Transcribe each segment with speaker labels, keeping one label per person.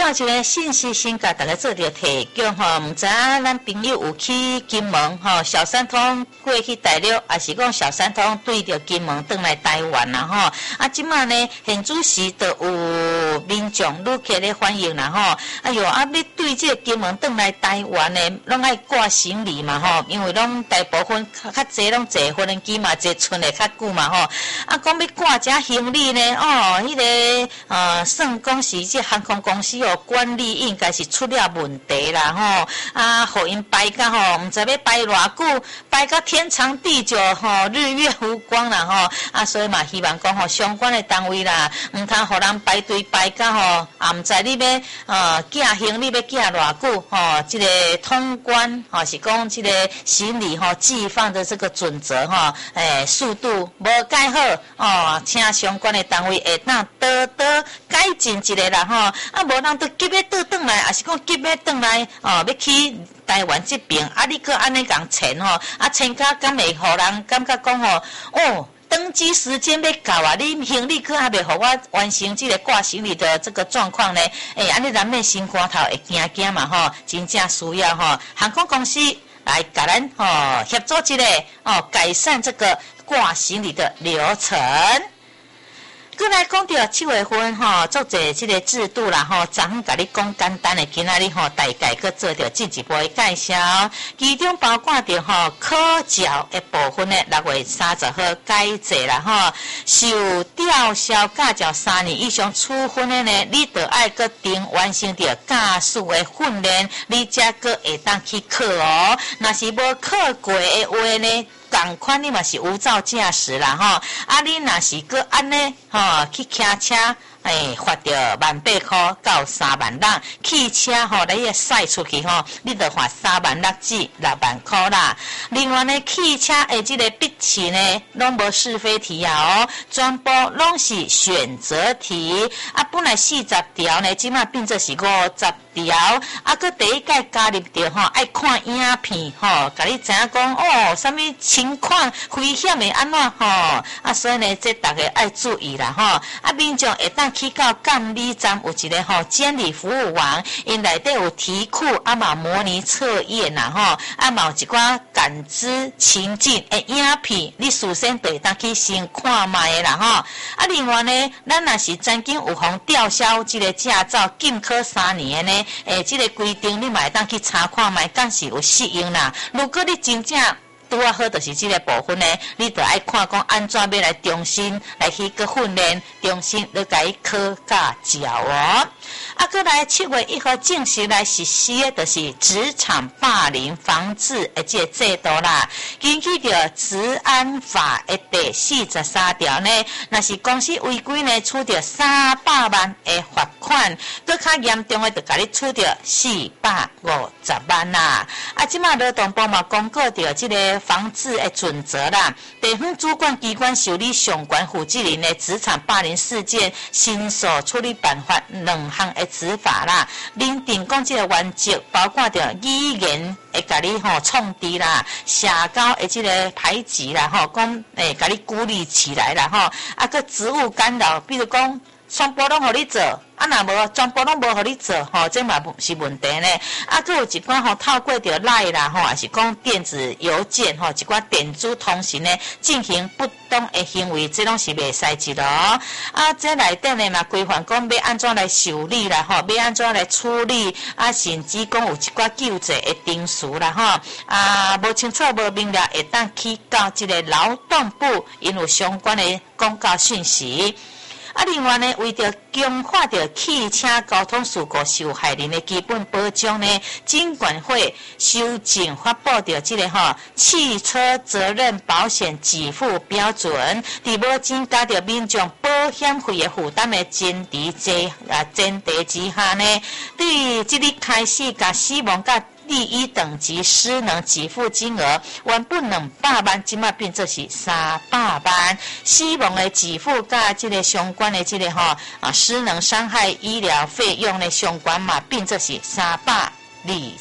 Speaker 1: 最后一个信息先甲大家做着提供吼，唔知咱朋友有去金门吼，小三通过去大陆，还是讲小三通对着金门转来台湾啦吼。啊，即马呢，现主时都有民众愈加咧欢迎啦吼。哎哟，啊，你对这金门转来台湾呢，拢爱挂行李嘛吼，因为拢大部分较济拢坐飞机嘛，坐剩的较久嘛吼。啊，讲要挂遮行李呢，哦，迄个算讲是这航空公司哦，管理应该是出了问题啦吼。啊，互因排甲吼，毋知要排偌久，排到天长地久吼，日月无光啦吼。啊，所以嘛，希望讲吼，相关的单位啦，毋通互人排队排甲吼，啊，毋知你要寄行李要寄偌久吼，这个通关吼是讲这个行李吼寄放的这个准则吼，速度无改好哦，请相关的单位会当多多改进一下啦吼。啊，无人都急要倒转来，也是讲急要转来哦，要去台湾这边，啊，你搁安尼共签吼，啊，签甲敢会互人感觉讲吼，哦。登机时间要到啊！你行李可还未互我完成这个挂行李的这个状况呢？安尼难免心肝头会惊惊嘛吼，真正需要吼航空公司来甲咱协助一个改善这个挂行李的流程。过来讲到7月份做者这个制度啦昨昏甲你讲简单的，今仔日大概去做着进一步的介绍，其中包括着考照的部分呢，6月30号改制啦受吊销驾照3年以上处分的呢，你就要搁定完成着驾驶的训练，你才搁会当去考哦。若是无考过的话呢？同款你嘛是无照驾驶啦啊你若是搁安尼去骑车罚着1,800块到3万人，汽车你也驶出去你就罚3万6至6万块啦。另外呢，汽车的这个笔试呢，拢无是非题啊全部拢是选择题啊。本来40条呢，今麦变做是50条啊。搁第一届加入着爱看影片甲你知影讲什么情况危险的安怎啊，所以呢，这大家爱注意啦啊，民众会当去到监理站有一个监理服务网，因内底有题库啊嘛模拟测验啦啊嘛有一寡感知情境的影片，你事先就会当去先看卖的啦啊，另外呢，咱若是曾经有互吊销这个驾照禁考3年的呢，这个规定你嘛会当去查看卖，敢是有适用啦。如果你真正拄啊好，就是这个部分呢，你就爱看讲安怎要来重新来去个训练，重新来甲伊考驾照哦。啊，过来7月1号正式来实施的，就是职场霸凌防治的这个制度啦。根据着治安法的第43条呢，若是公司违规呢，处着300万的罚款，更较严重的就甲你处着450万啦。啊，即马劳动部嘛公告着这个防治的准则啦，地方主管机关受理相关负责人的职场霸凌事件申诉处理办法2项的执法啦。认定讲这个原则包括着语言会甲你创敌啦，社交的这个排挤啦讲甲你孤立起来啦啊个职务干扰，比如讲全部拢互你做。啊，若无全部拢无互你做这嘛是问题呢。啊，佫有一寡透过着LINE啦也是讲电子邮件一寡电子通讯呢进行不当的行为，这拢是袂使的啊，这内底呢嘛规范讲要安怎来受理啦要安怎来处理啊，甚至讲有一寡救济的定数啦啊，无清楚无明了，会当去到这个劳动部，因有相关的公告讯息。啊，另外呢，为着强化着汽车交通事故受害人的基本保障呢，金管会修正发布着这个汽车责任保险给付标准，伫无增加着民众保险费的负担的前提之下呢，对即日开始甲死亡甲第一等级失能给付金额原本200万，即马变做是300万。死亡的给付甲这个相关的这个失能伤害医疗费用的相关嘛，变做是320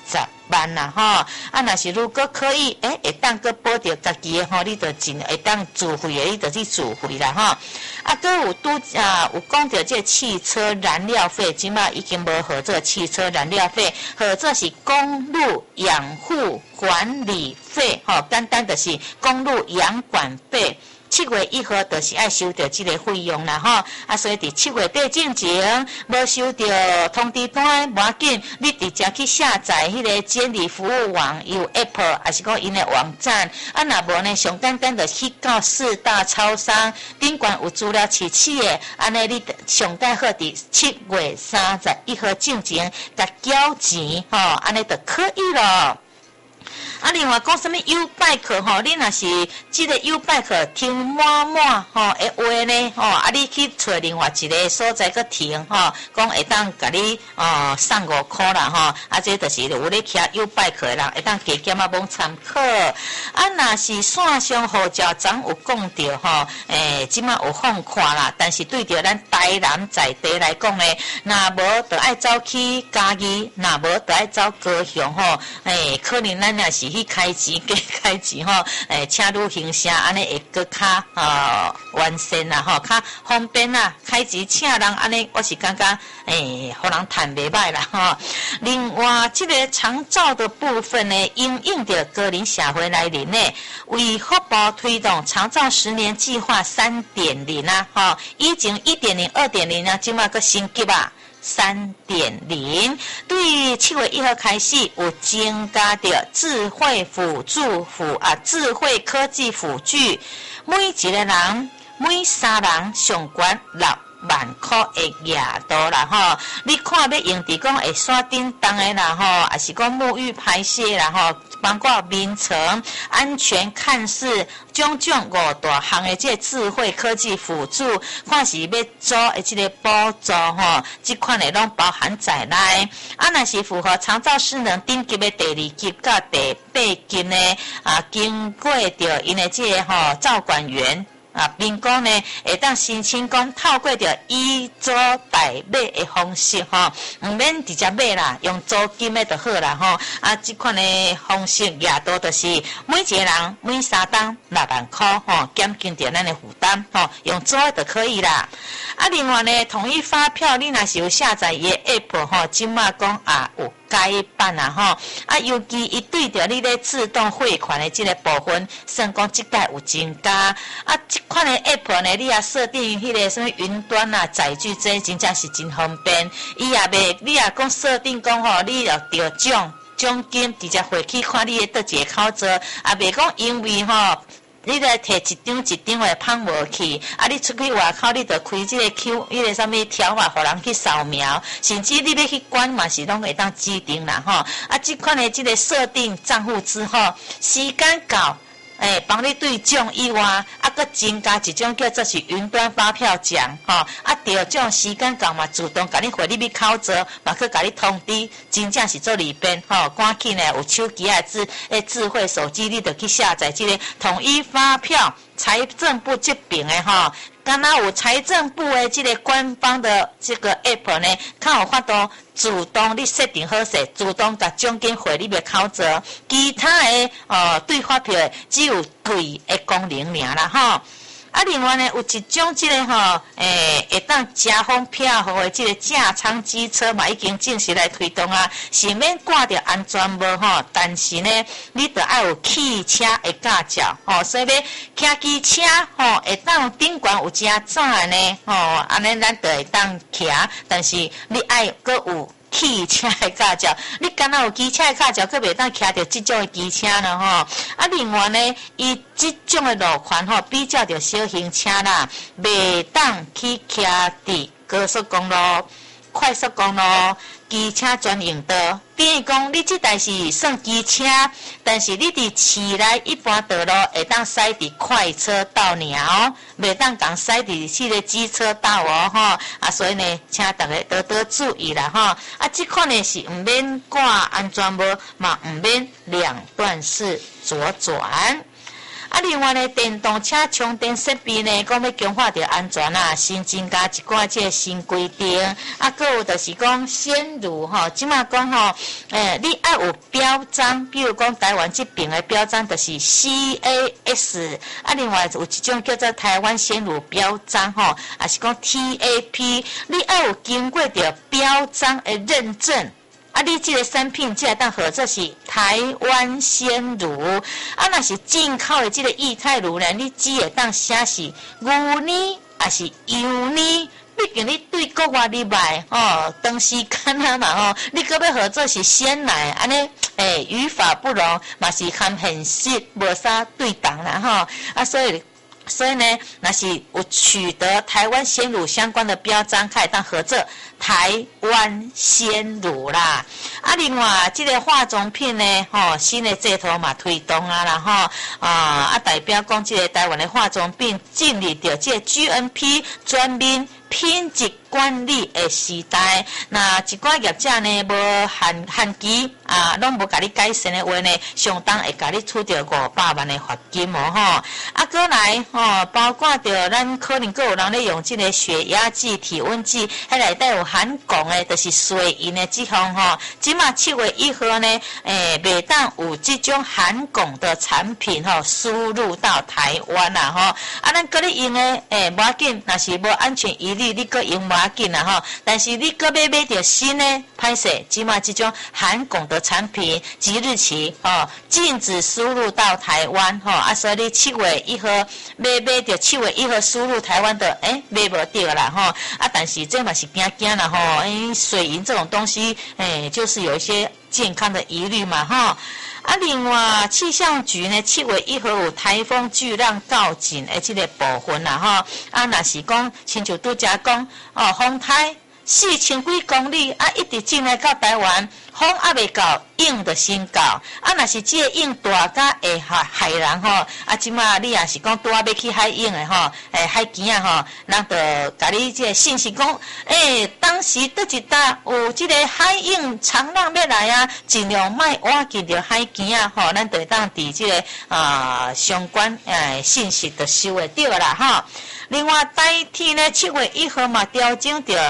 Speaker 1: 万啦吼。啊，若是如果可以，会当个保着家己的吼，你就尽会当自费的，你就去自费啦吼。啊，搁有有讲到这汽车燃料费，即马已经无合作汽车燃料费，合作是公路养护管理费吼，简单的是公路养管费。7月1号就是爱收到这个费用啦吼，啊，所以伫7月底之前无收到通知单，无要紧，你直接去下载迄个监理服务网，有 App 还是讲因的网站，啊，若无呢，上简单的去到4大超商，顶管有资料齐齐的，安尼你上盖好伫7月31号之前，甲缴钱吼，安尼就可以了。啊，另外讲什么 U bike 吼，你若是这个 U bike 停满吼的话呢吼，啊，你去找另外一个所在去停吼，讲会当甲你送5块啦吼，啊，这就是有咧骑 U bike 的人会当加减啊，帮参考。啊，若是线上号召昨有讲到吼，即马有放宽啦，但是对着咱台南在地来讲呢，若无就爱走去嘉义，若无就爱走高雄吼，可能咱也是去开钱加开钱吼，车路行车安尼会搁较完善啦吼，较方便啦，开钱请人安尼，我是感觉互人赚袂歹啦吼。另外，这个长照的部分呢，因应着高龄社会来临呢，为福部推动长照10年计划3.0啊，吼，以前1.0、2.0啊，即马个升级啊。3.0 对7月1号开始有增加的智慧辅助智慧科技辅具，每一个人每3人上悬6万块的额度啦吼，你看要用伫讲会刷叮当的啦吼，还是讲沐浴排泄啦吼，包括眠床、安全看视，种种5大项的这智慧科技辅助，看是要做的这个补助吼，这款的拢包含在内。啊，若是符合长照失能顶级的第2级到第8级呢，经过着因的这个照管员。民工呢会当申请讲透过着以租代买的方式吼，唔免直接买啦，用租金的就好啦吼。啊，这款的方式额度就是每一个人每3档6万块吼，减轻着咱的负担吼，用租的就可以啦。啊，另外呢，统一发票你若是有下载伊的 app 吼，即马讲有改版啊吼，啊，尤其伊对着你咧自动汇款的这个部分，算讲即摆有增加。啊，这款的 app 呢，你也设定迄个什么云端啊载具，这真正是真方便。伊也袂，你也讲设定讲吼，你要着奖金直接汇去看你的倒一个口座，也袂讲因为吼。你来摕一张的放无去，啊！你出去外口，你就开这个 迄个什么条码，互人去扫描，甚至你要去管嘛是拢会当指定啦吼。啊，这款的这个设定账户之后，时间到。帮你兑奖以外，啊，搁增加一种叫做是云端发票奖，吼，啊，着奖时间到嘛，自动甲你回你口座，嘛去甲你通知，真正是做利便，吼，赶紧呢有手机智慧手机，你就去下载这个统一发票，财政部这边的吼。敢若有财政部的这个官方的这个 app 呢，较有法度自动你设定好势，自动把奖金汇你的口座，其他的兑发票的只有兑的功能尔啦吼。啊，另外呢，有一种这个会当加封票号的这个驾舱机车嘛，已经正式来推动啊，是免挂着安全帽吼，但是呢，你得要有汽车的驾照吼，所以要骑机车吼，会当顶悬有加早呢吼，安尼咱就会当骑，但是你爱搁有。汽车的驾照，你敢若有机车的驾照，佫袂当骑着这种的机车呢吼。啊，另外呢，伊这种的路权吼，比较着小型车啦，袂当去骑伫高速公路、快速公路、机车专用道。比如讲，你这台是算机车，但是你伫市内一般道路会当驶伫快车道尔，袂当讲驶伫这个机车道哦吼。啊，所以呢，请大家多多注意啦吼。啊，这款呢是唔免挂安全帽，嘛唔免两段式左转。 啊，另外呢，电动车充电设备呢，讲要强化着安全啊，新增加一寡即个新规定。啊，还有就是讲鲜乳吼，即马讲吼，你爱有标章，比如讲台湾这边的标章就是 CAS， 啊，另外有一种叫做台湾鲜乳标章吼，也是讲 TAP， 你爱有经过着标章的认证。啊，你这个产品才会当合作是台湾鲜乳，啊，若是进口的这个液态乳呢，你只会当写是牛奶还是羊奶，毕竟你对国外你卖长时间啊嘛你搁要合作是鲜奶，安尼语法不容，嘛是含现实无啥对等啦啊，所以呢，若是有取得台湾鲜乳相关的标章，可以当合作台湾鲜乳啦。啊，另外这个化妆品呢，新的制度嘛推动啊啦代表讲这个台湾的化妆品进入到这个 GMP 全面品质管理的时代。那一寡业者呢，无限期啊，拢无甲你改善的话呢，相当会甲你处到500万的罚金啊，过来包括着咱可能还有人咧用这个血压计、体温计，迄内底有含汞的，就是水银的这项即马7月1号呢，袂当有这种含汞的产品输入到台湾啦咱搁咧用的无要紧，若是无安全疑虑，你搁用无要紧啦但是你搁要买着新的，歹势，即马这种含汞的产品即日起禁止输入到台湾所以你7月1号买着7月1号输入台湾的买无着啦但是这嘛是惊啦水银这种东西就是有一些健康的疑虑嘛另外气象局呢7月1号有台风巨浪告警的这个部分啦若是讲亲像拄则讲风台4000几公里一直进来到台湾，风还未到，影就先到。若是这个影大甲会害人即马你也是讲拄要去海影的海边人就甲你这个信息讲，当时倒一搭有这个海影长浪要来啊，尽量莫挖进着海边咱就当伫这个相关信息就收会到啦另外，台铁呢7月1号嘛调整到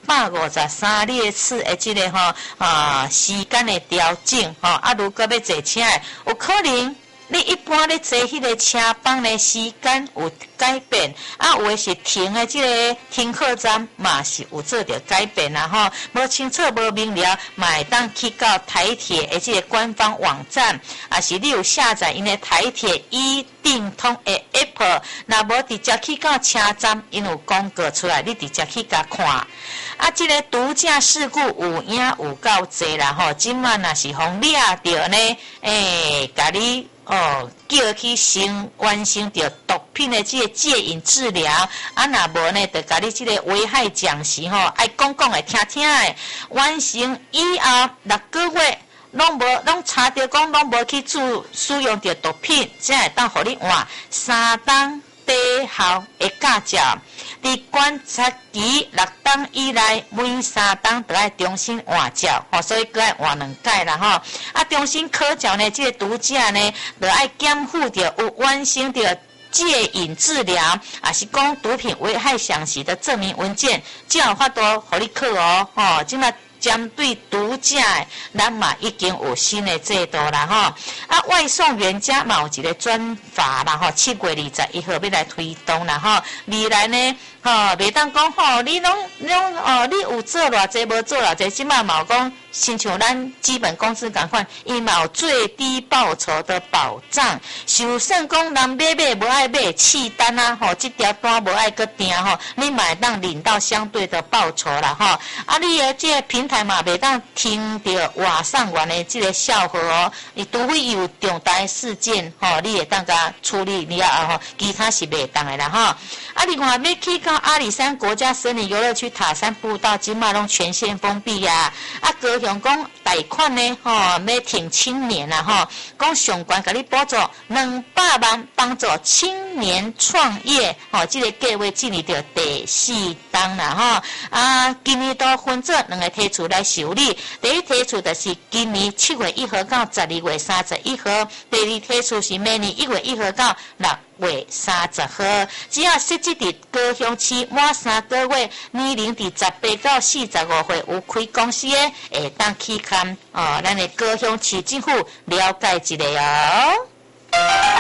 Speaker 1: 653列次的这个时间的调整如果要坐车的，有可能你一般咧坐迄个车帮的时间有改变有的是停的这个停靠站嘛是有做着改变啦无清楚无明了，嘛会当去到台铁的这个官方网站，是你有下载因的台铁定通的 app， 那无直接去到车站，因有广告出来，你直接去甲看。这个毒驾事故有影有够侪啦即晚若是互掠着呢，甲你叫去完成着毒品的这个戒瘾治疗，若无呢，就甲你这个危害奖时爱讲的听的，完成以后6个月。拢查到讲拢无去使用着毒品，才会当互你换3档低效的驾照。伫观察期6档以内，每3档都要重新换照所以搁要换2届啦重新考照呢，这个毒驾呢，就要减负着有完成着戒瘾治疗，是讲毒品危害详细的证明文件，才有法度互你考即马。针对毒驾的，咱嘛已经有新的制度啦外送员家嘛有一个专法啦7月21号要来推动啦未来呢袂当讲你你有做偌济无做偌济，即马嘛有讲，亲像咱基本工资同款，伊嘛有最低报酬的保障。就算讲人买无爱买契单这条单无爱个订你嘛会当领到相对的报酬啦你的这个平台嘛袂当听到外送员的这个笑话你除非有重大事件你会当甲处理了其他是袂当的啦另外要去到阿里山国家森林游乐区塔山步道，今嘛拢全线封闭高雄讲贷款呢要挺青年讲上悬给你补助200万，帮助青年创业这个计划进入到第4档啦今年都分做2个梯
Speaker 2: 厝来受理。第一梯次就是今年7月1号到12月31号，第二梯次是明年1月1号到6月30号。只要设置伫高雄市满3个月，年龄伫18到45岁有开公司的，会当去看咱的高雄市政府了解一下哦。